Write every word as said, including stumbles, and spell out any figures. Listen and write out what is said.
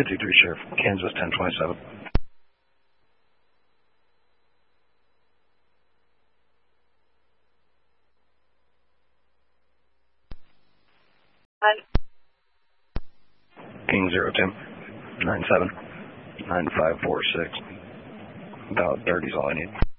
fifty-three Sheriff, Kansas ten twenty-seven. King zero Tim, nine seven, nine five four six. About thirty is all I need.